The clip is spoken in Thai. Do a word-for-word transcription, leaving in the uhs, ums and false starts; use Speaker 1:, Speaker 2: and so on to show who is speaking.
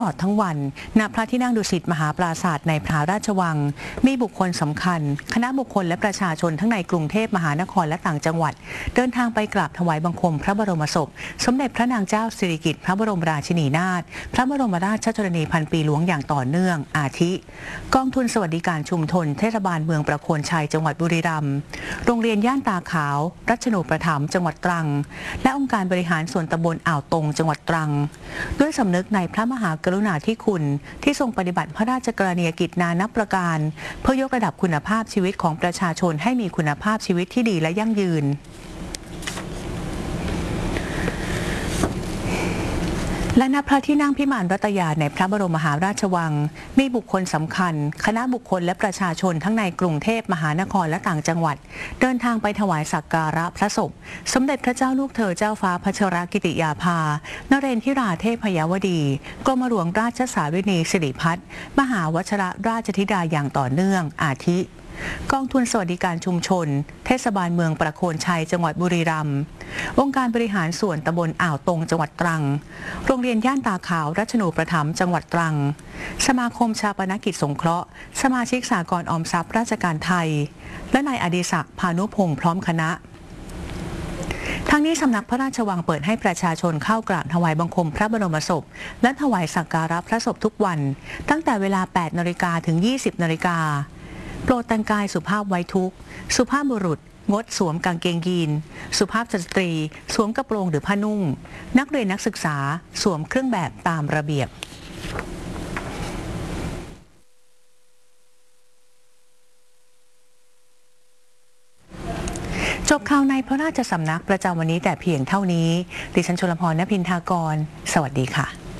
Speaker 1: ตลอดทั้งวันณพระที่นั่งดุสิตมหาปราสาทในพระราชวังมีบุคคลสำคัญคณะบุคคลและประชาชนทั้งในกรุงเทพมหานครและต่างจังหวัดเดินทางไปกราบถวายบังคมพระบรมศพสมเด็จพระนางเจ้าสิริกิติ์พระบรมราชินีนาถพระบรมราชชนนีพันปีหลวงอย่างต่อเนื่องอาทิกองทุนสวัสดิการชุมชนเทศบาลเมืองประโคนชัยจังหวัดบุรีรัมย์โรงเรียนย่านตาขาวรัชนูปถัมภ์จังหวัดตรังและองค์การบริหารส่วนตำบลอ่าวตงจังหวัดตรังด้วยสำนึกในพระมหากรุณาธิคุณที่ทรงปฏิบัติพระราชกรณียกิจนานับประการเพื่อยกระดับคุณภาพชีวิตของประชาชนให้มีคุณภาพชีวิตที่ดีและยั่งยืนและณพระที่นั่งพิมานรัตยาในพระบรมมหาราชวังมีบุคคลสำคัญคณะบุคคลและประชาชนทั้งในกรุงเทพมหานครและต่างจังหวัดเดินทางไปถวายสักการะพระศพสมเด็จพระเจ้าลูกเธอเจ้าฟ้าพัชรกิติยาภานเรนทิราเทพยวดีกรมหลวงราชสาวินีสิริพัฒน์มหาวชิรราชธิดาอย่างต่อเนื่องอาทิกองทุนสวัสดิการชุมชนเทศบาลเมืองประโคนชัยจังหวัดบุรีรัมย์องค์การบริหารส่วนตำบลอ่าวตงจังหวัดตรังโรงเรียนย่านตาขาวรัชนูปถัมภ์จังหวัดตรังสมาคมชาปนกิจสงเคราะห์สมาชิกสหกรณ์ออมทรัพย์ราชการไทยและนายอดิศักดิ์พานุพงษ์พร้อมคณะทั้งนี้สำนักพระราชวังเปิดให้ประชาชนเข้ากราบถวายบังคมพระบรมศพและถวายสักการะพระศพทุกวันตั้งแต่เวลา แปดนาฬิกา ถึง ยี่สิบนาฬิกาโปรดแต่งกายสุภาพไว้ทุกข์สุภาพบุรุษงดสวมกางเกงยีนสุภาพสตรีสวมกระโปรงหรือผ้านุ่งนักเรียนนักศึกษาสวมเครื่องแบบตามระเบียบจบข่าวในพระราชสำนักประจำวันนี้แต่เพียงเท่านี้ดิฉันชลพร ณ พินทากรสวัสดีค่ะ